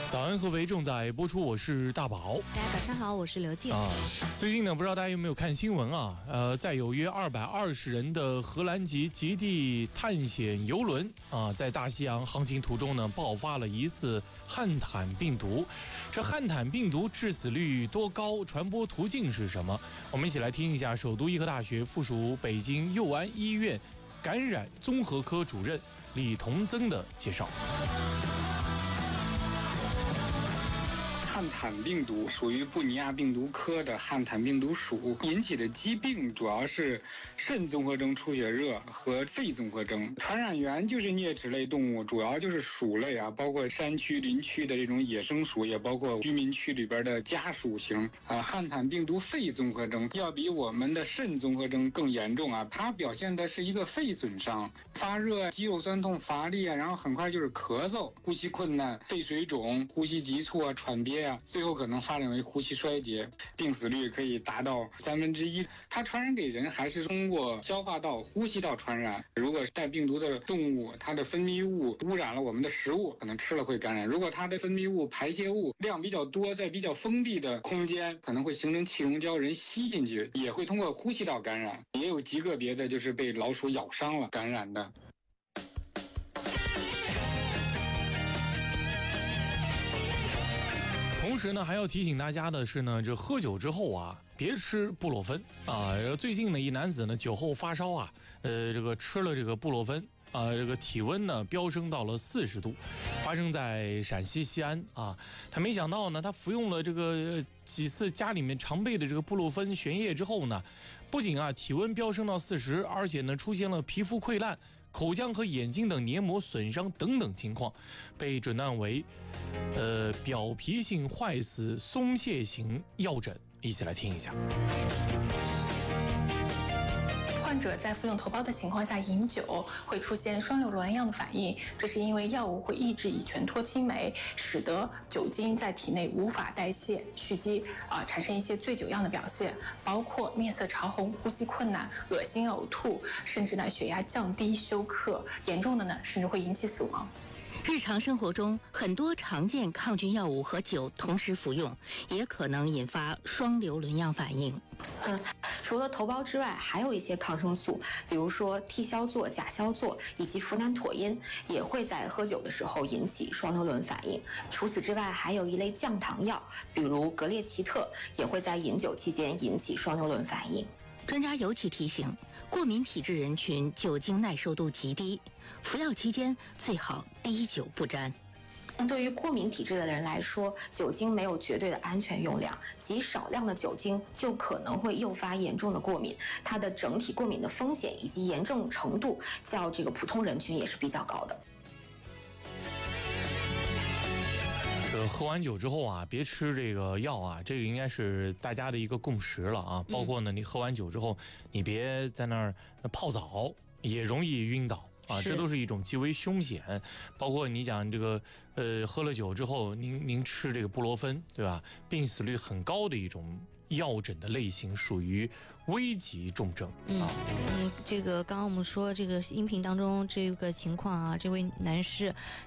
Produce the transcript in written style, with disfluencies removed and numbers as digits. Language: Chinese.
早安，合肥正在播出，我是大宝。 大家早上好，我是刘静。 最近呢，不知道大家有没有看新闻啊？在有约220人的荷兰籍极地探险游轮在大西洋航行途中呢，爆发了疑似汉坦病毒。这汉坦病毒致死率多高？传播途径是什么？我们一起来听一下首都医科大学附属北京佑安医院感染综合科主任李同增的介绍。 汉坦病毒属于布尼亚病毒科的汉坦病毒属，引起的疾病主要是肾综合征出血热和肺综合征。传染源就是啮齿类动物，主要就是鼠类包括山区林区的这种野生鼠，也包括居民区里边的家鼠型。汉坦病毒肺综合征要比我们的肾综合征更严重它表现的是一个肺损伤，发热、肌肉酸痛、乏力然后很快就是咳嗽、呼吸困难、肺水肿、呼吸急促喘憋最后可能发展为呼吸衰竭，病死率可以达到1/3。它传染给人还是通过消化道、呼吸道传染。如果带病毒的动物，它的分泌物污染了我们的食物，可能吃了会感染。如果它的分泌物、排泄物量比较多，在比较封闭的空间，可能会形成气溶胶，人吸进去，也会通过呼吸道感染。也有极个别的就是被老鼠咬伤了感染的。 同时呢，还要提醒大家的是呢，这喝酒之后别吃布洛芬最近呢，一男子呢酒后发烧这个吃了这个布洛芬这个体温呢飙升到了40度，发生在陕西西安他没想到呢，他服用了这个几次家里面常备的这个布洛芬玄液之后呢，不仅体温飙升到40，而且呢出现了皮肤溃烂、口腔和眼睛等黏膜损伤等等情况，被诊断为表皮性坏死松懈型药疹。一起来听一下。 患者在服用头孢的情况下饮酒，会出现双硫仑样的反应，这是因为药物会抑制乙醛脱氢酶，使得酒精在体内无法代谢蓄积产生一些醉酒样的表现，包括面色潮红、呼吸困难、恶心呕吐，甚至呢血压降低、休克，严重的呢甚至会引起死亡。 日常生活中，很多常见抗菌药物和酒同时服用，也可能引发双硫仑样反应。 除了头孢之外，还有一些抗生素，比如说替硝唑、甲硝唑以及呋喃妥因，也会在喝酒的时候引起双硫仑反应。除此之外，还有一类降糖药，比如格列齐特，也会在饮酒期间引起双硫仑反应。 专家尤其提醒，过敏体质人群酒精耐受度极低，服药期间最好滴酒不沾。 对于过敏体质的人来说，酒精没有绝对的安全用量，极少量的酒精就可能会诱发严重的过敏，它的整体过敏的风险以及严重程度较这个普通人群也是比较高的。 喝完酒之后别吃这个药这个应该是大家的一个共识了包括呢，你喝完酒之后，你别在那儿泡澡，也容易晕倒。这都是一种极为凶险，包括你讲这个喝了酒之后您吃这个布洛芬，对吧？病死率很高的一种药疹的类型，属于危急重症这个刚刚我们说这个音频当中这个情况这位男士